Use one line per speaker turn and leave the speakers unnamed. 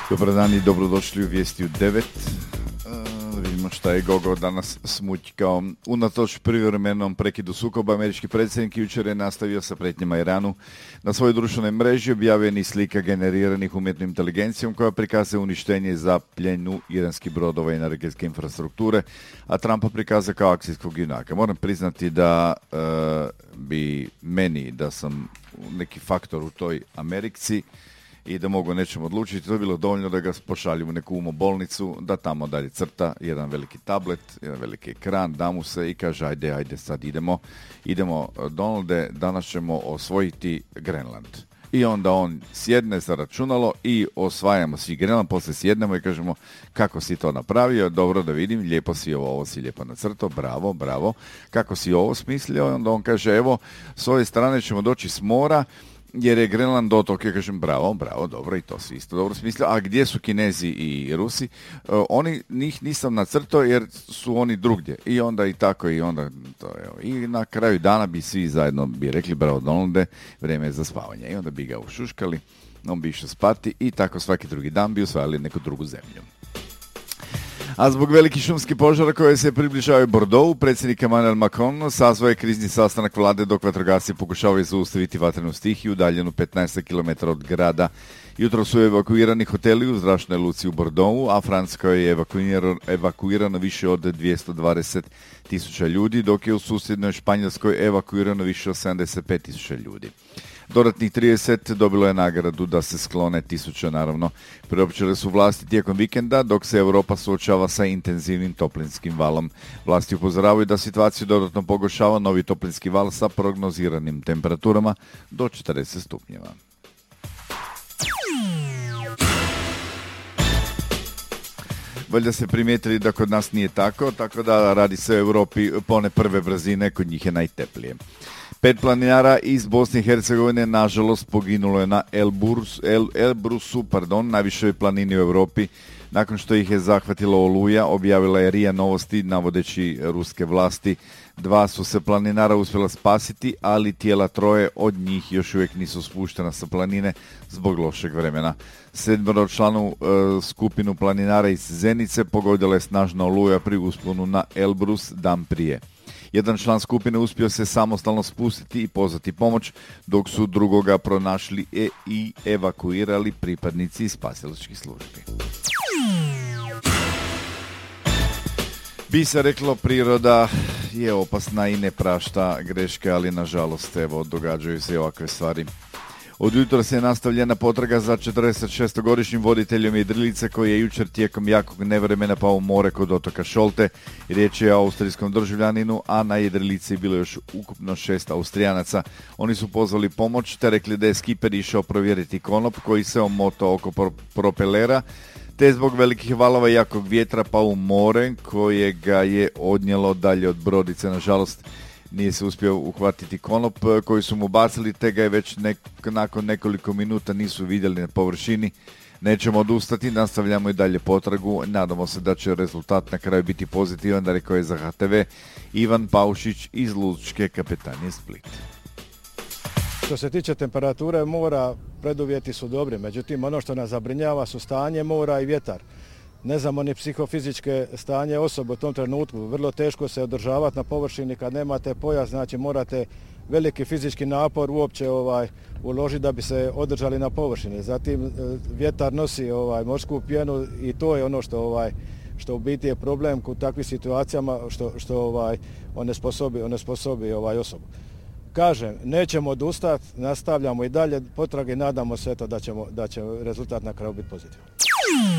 Dobar dan i dobrodošli u Vijesti u 9. Vidimo šta je Gogo danas smućkao. Unatoč privremenom prekidu sukoba, američki predsjednik jučer je nastavio sa prijetnjama Iranu. Na svojoj društvenoj mreži objavio je niz slika generiranih umjetnom inteligencijom koja prikazuje uništenje i zapljenu iranskih brodova i energetske infrastrukture, a Trumpa prikaza kao akcijskog junaka. Moram priznati da bi meni, da sam neki faktor u toj Americi i da mogu nečem odlučiti, to je bilo dovoljno da ga pošalju u neku umobolnicu, da tamo dalje crta jedan veliki tablet, jedan veliki ekran, da mu se i kaže ajde sad idemo Donalde, danas ćemo osvojiti Grenland. I onda on sjedne za računalo i osvajamo svi Grenland, poslije sjednemo i kažemo kako si to napravio, dobro da vidim, lijepo si ovo si lijepo nacrtao, bravo, kako si ovo smislio, onda on kaže evo, s ove strane ćemo doći s mora, jer je Grenland otok, ja kažem bravo, dobro, i to si isto dobro smislio. A gdje su Kinezi i Rusi? Njih nisam nacrtao jer su oni drugdje. I onda i tako i onda to je. I na kraju dana bi svi zajedno bi rekli bravo Donalde, vrijeme je za spavanje. I onda bi ga ušuškali, on bi išao spati i tako svaki drugi dan bi osvajali neku drugu zemlju. A zbog velikih šumskih požara koje se približavaju Bordeauxu, predsjednik Emmanuel Macron sazvao je krizni sastanak vlade dok vatrogasci pokušavaju zaustaviti vatrenu stihiju udaljenu 15 km od grada. Jutro su evakuirani hoteli u zračnoj luci u Bordeauxu, a Francuskoj je evakuirano više od 220.000 ljudi, dok je u susjednoj Španjolskoj evakuirano više od 75.000 ljudi. Dodatnih 30 dobilo je nagradu da se sklone 1000, naravno. Priopćile su vlasti tijekom vikenda, dok se Europa suočava sa intenzivnim toplinskim valom. Vlasti upozoravaju da situaciju dodatno pogoršava novi toplinski val sa prognoziranim temperaturama do 40 stupnjeva. Valjda ste primijetili da kod nas nije tako da radi se u Europi pone prve brzine, kod njih je najteplije. 5 planinara iz Bosne i Hercegovine nažalost poginulo je na Elbrusu, najvišoj planini u Europi, nakon što ih je zahvatila oluja, objavila je RIA Novosti navodeći ruske vlasti. 2 su se planinara uspjela spasiti, ali tijela 3 od njih još uvijek nisu spuštena sa planine zbog lošeg vremena. 7-članu skupinu planinara iz Zenice pogodila je snažna oluja pri usponu na Elbrus dan prije. Jedan član skupine uspio se samostalno spustiti i pozvati pomoć, dok su drugoga pronašli i evakuirali pripadnici spasilačkih službi. Bi se reklo, priroda je opasna i ne prašta greške, ali nažalost, događaju se ovakve stvari. Od jutra se je nastavljena potraga za 46-godišnjim voditeljem jedrilice koji je jučer tijekom jakog nevremena pao u more kod otoka Šolte. Riječ je o austrijskom državljaninu, a na jedrilici je bilo još ukupno 6 Austrijanaca. Oni su pozvali pomoć te rekli da je skiper išao provjeriti konop koji se omotao oko propelera, te zbog velikih valova i jakog vjetra pao u more koje ga je odnijelo dalje od brodice. Nažalost, nije se uspio uhvatiti konop koji su mu bacili, te ga je već nakon nekoliko minuta nisu vidjeli na površini. Nećemo odustati, nastavljamo i dalje potragu. Nadamo se da će rezultat na kraju biti pozitivan, da rekao je za HTV Ivan Paušić iz Lučke kapetanije Split.
Što se tiče temperature mora, preduvjeti su dobri, međutim ono što nas zabrinjava su stanje mora i vjetar. Ne znamo ni psihofizičke stanje osobe u tom trenutku. Vrlo teško se održavati na površini kad nemate pojas, znači morate veliki fizički napor uopće uložiti da bi se održali na površini. Zatim vjetar nosi morsku pjenu i to je ono što u biti je problem u takvim situacijama što onesposobi osobu. Kažem, nećemo odustati, nastavljamo i dalje potrage i nadamo se da će rezultat na kraju biti pozitivan.